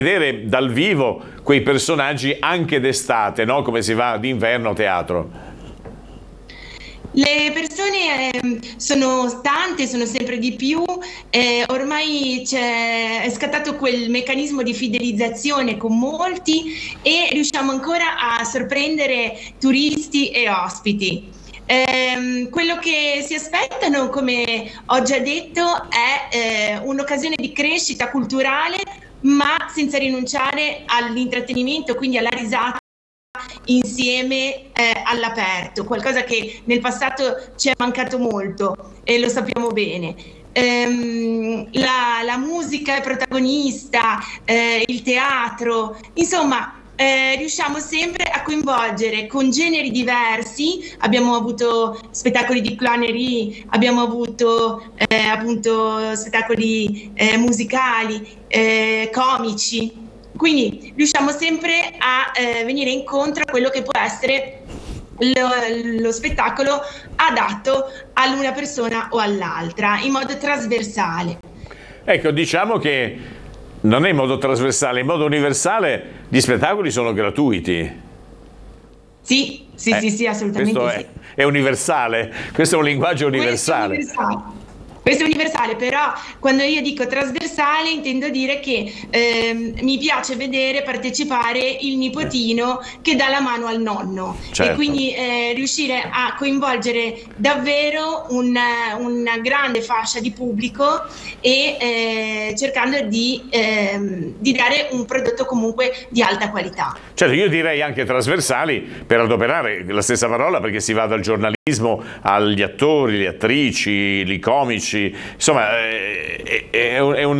vedere dal vivo quei personaggi anche d'estate, no? Come si va d'inverno a teatro. Le persone sono tante, sono sempre di più, ormai è scattato quel meccanismo di fidelizzazione con molti e riusciamo ancora a sorprendere turisti e ospiti. Quello che si aspettano, come ho già detto, è un'occasione di crescita culturale, ma senza rinunciare all'intrattenimento, quindi alla risata insieme all'aperto, qualcosa che nel passato ci è mancato molto e lo sappiamo bene. La musica è protagonista, il teatro, insomma. Riusciamo sempre a coinvolgere con generi diversi. Abbiamo avuto spettacoli di clownerie, abbiamo avuto appunto spettacoli musicali, comici, quindi riusciamo sempre a venire incontro a quello che può essere lo spettacolo adatto a una persona o all'altra in modo trasversale. Ecco, diciamo che non è in modo trasversale, in modo universale gli spettacoli sono gratuiti. Sì, assolutamente. Questo è universale, questo è un linguaggio universale. Questo è universale, però quando io dico trasversale intendo dire che mi piace vedere partecipare il nipotino che dà la mano al nonno, certo. E quindi riuscire a coinvolgere davvero una grande fascia di pubblico e cercando di dare un prodotto comunque di alta qualità. Certo, io direi anche trasversali per adoperare la stessa parola, perché si va dal giornalismo agli attori, le attrici, i comici. Insomma, è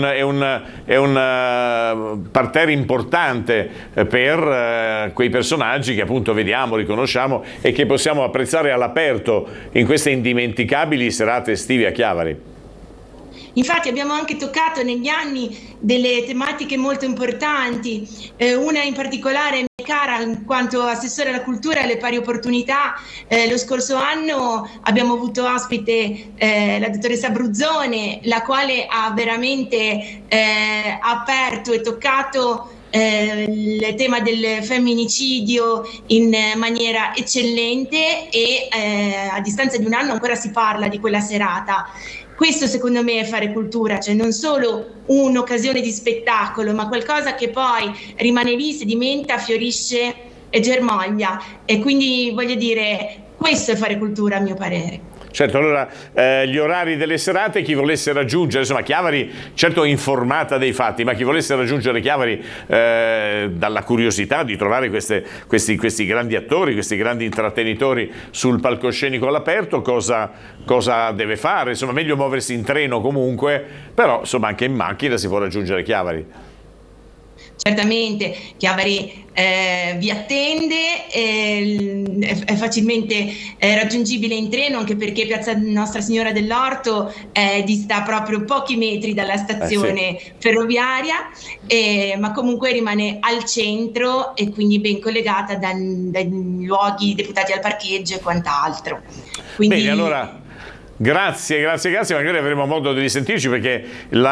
un parterre importante per quei personaggi che appunto vediamo, riconosciamo e che possiamo apprezzare all'aperto in queste indimenticabili serate estive a Chiavari. Infatti abbiamo anche toccato negli anni delle tematiche molto importanti, una in particolare cara in quanto assessore alla cultura e alle pari opportunità. Lo scorso anno abbiamo avuto ospite la dottoressa Bruzzone, la quale ha veramente aperto e toccato il tema del femminicidio in maniera eccellente e a distanza di un anno ancora si parla di quella serata. Questo secondo me è fare cultura, cioè non solo un'occasione di spettacolo, ma qualcosa che poi rimane lì, sedimenta, fiorisce e germoglia. E quindi voglio dire, questo è fare cultura a mio parere. Certo, allora gli orari delle serate, chi volesse raggiungere, insomma Chiavari certo è informata dei fatti, ma chi volesse raggiungere Chiavari dalla curiosità di trovare questi grandi attori, questi grandi intrattenitori sul palcoscenico all'aperto, cosa deve fare? Insomma, meglio muoversi in treno comunque, però insomma anche in macchina si può raggiungere Chiavari. Certamente, Chiavari vi attende, è facilmente raggiungibile in treno, anche perché Piazza Nostra Signora dell'Orto dista proprio pochi metri dalla stazione ferroviaria, ma comunque rimane al centro e quindi ben collegata dai luoghi deputati al parcheggio e quant'altro. Quindi... Bene, allora... Grazie, magari avremo modo di risentirci perché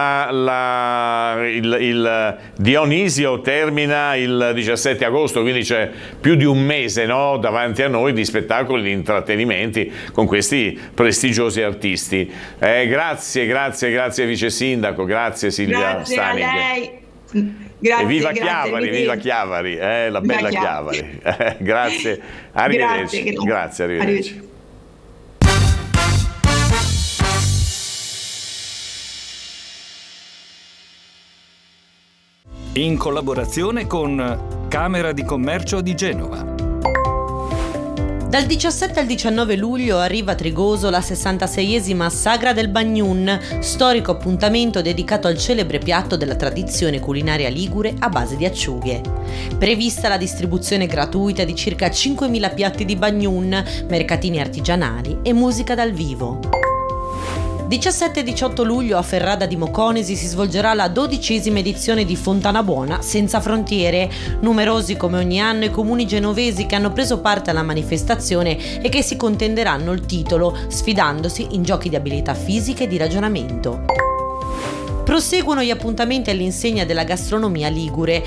il Dionisio termina il 17 agosto, quindi c'è più di un mese, no, davanti a noi di spettacoli, di intrattenimenti con questi prestigiosi artisti. Grazie Vice Sindaco, grazie Silvia Stanig. A lei. Grazie, e viva Chiavari, la bella Chiavari. Grazie, arrivederci. Grazie, arrivederci. In collaborazione con Camera di Commercio di Genova. Dal 17 al 19 luglio arriva a Trigoso la 66esima Sagra del Bagnun, storico appuntamento dedicato al celebre piatto della tradizione culinaria ligure a base di acciughe. Prevista la distribuzione gratuita di circa 5.000 piatti di bagnun, mercatini artigianali e musica dal vivo. 17 e 18 luglio a Ferrada di Moconesi si svolgerà la 12ª edizione di Fontana Buona Senza Frontiere. Numerosi come ogni anno i comuni genovesi che hanno preso parte alla manifestazione e che si contenderanno il titolo, sfidandosi in giochi di abilità fisiche e di ragionamento. Proseguono gli appuntamenti all'insegna della gastronomia ligure.